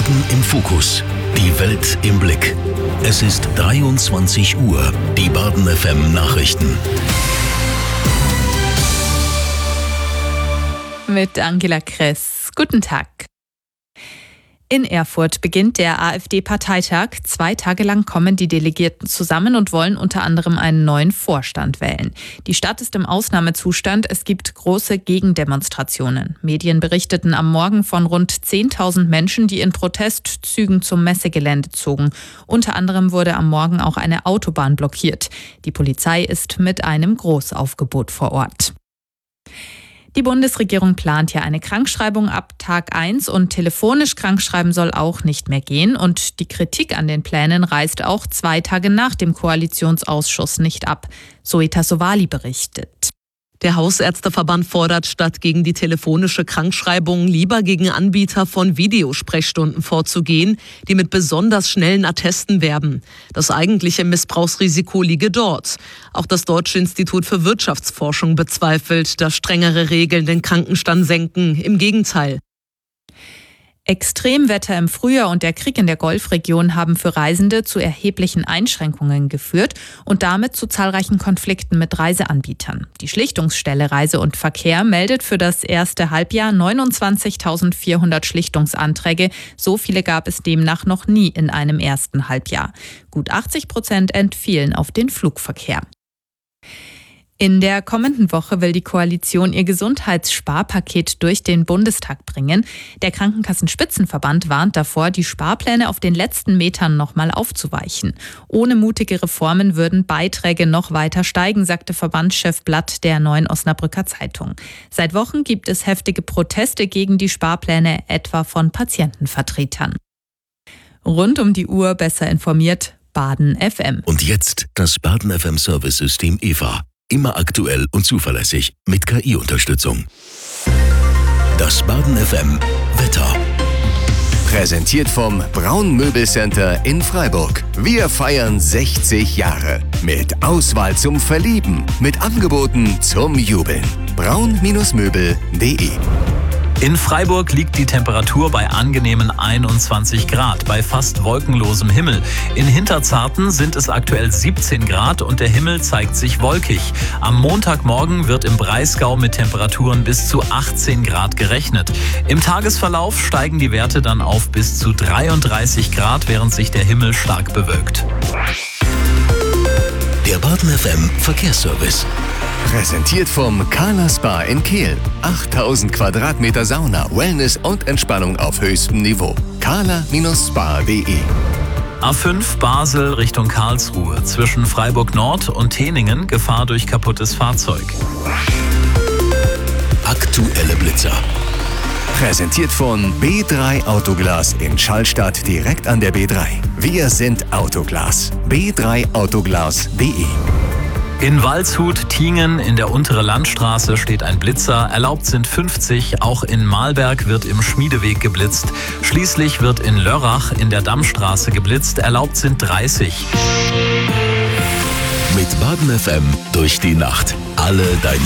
Baden im Fokus. Die Welt im Blick. Es ist 23 Uhr. Die Baden FM Nachrichten. Mit Angela Kress. Guten Tag. In Erfurt beginnt der AfD-Parteitag. 2 Tage lang kommen die Delegierten zusammen und wollen unter anderem einen neuen Vorstand wählen. Die Stadt ist im Ausnahmezustand. Es gibt große Gegendemonstrationen. Medien berichteten am Morgen von rund 10.000 Menschen, die in Protestzügen zum Messegelände zogen. Unter anderem wurde am Morgen auch eine Autobahn blockiert. Die Polizei ist mit einem Großaufgebot vor Ort. Die Bundesregierung plant ja eine Krankschreibung ab Tag 1 und telefonisch krankschreiben soll auch nicht mehr gehen. Und die Kritik an den Plänen reißt auch 2 Tage nach dem Koalitionsausschuss nicht ab. Zoe Tassovali berichtet. Der Hausärzteverband fordert, statt gegen die telefonische Krankschreibung lieber gegen Anbieter von Videosprechstunden vorzugehen, die mit besonders schnellen Attesten werben. Das eigentliche Missbrauchsrisiko liege dort. Auch das Deutsche Institut für Wirtschaftsforschung bezweifelt, dass strengere Regeln den Krankenstand senken. Im Gegenteil. Extremwetter im Frühjahr und der Krieg in der Golfregion haben für Reisende zu erheblichen Einschränkungen geführt und damit zu zahlreichen Konflikten mit Reiseanbietern. Die Schlichtungsstelle Reise und Verkehr meldet für das erste Halbjahr 29.400 Schlichtungsanträge. So viele gab es demnach noch nie in einem ersten Halbjahr. Gut 80% entfielen auf den Flugverkehr. In der kommenden Woche will die Koalition ihr Gesundheitssparpaket durch den Bundestag bringen. Der Krankenkassenspitzenverband warnt davor, die Sparpläne auf den letzten Metern nochmal aufzuweichen. Ohne mutige Reformen würden Beiträge noch weiter steigen, sagte Verbandschef Blatt der Neuen Osnabrücker Zeitung. Seit Wochen gibt es heftige Proteste gegen die Sparpläne, etwa von Patientenvertretern. Rund um die Uhr besser informiert, Baden FM. Und jetzt das Baden FM Service-System EVA. Immer aktuell und zuverlässig mit KI-Unterstützung. Das Baden FM Wetter. Präsentiert vom Braun Möbelcenter in Freiburg. Wir feiern 60 Jahre. Mit Auswahl zum Verlieben. Mit Angeboten zum Jubeln. braun-möbel.de. In Freiburg liegt die Temperatur bei angenehmen 21 Grad, bei fast wolkenlosem Himmel. In Hinterzarten sind es aktuell 17 Grad und der Himmel zeigt sich wolkig. Am Montagmorgen wird im Breisgau mit Temperaturen bis zu 18 Grad gerechnet. Im Tagesverlauf steigen die Werte dann auf bis zu 33 Grad, während sich der Himmel stark bewölkt. Der Baden FM Verkehrsservice. Präsentiert vom Carla Spa in Kehl. 8000 Quadratmeter Sauna, Wellness und Entspannung auf höchstem Niveau. carla-spa.de. A5 Basel Richtung Karlsruhe. Zwischen Freiburg Nord und Teningen Gefahr durch kaputtes Fahrzeug. Aktuelle Blitzer. Präsentiert von B3 Autoglas in Schallstadt direkt an der B3. Wir sind Autoglas. b3autoglas.de. In Waldshut-Tiengen in der Untere Landstraße steht ein Blitzer. Erlaubt sind 50. Auch in Mahlberg wird im Schmiedeweg geblitzt. Schließlich wird in Lörrach in der Dammstraße geblitzt. Erlaubt sind 30. Mit Baden FM durch die Nacht. Alle deine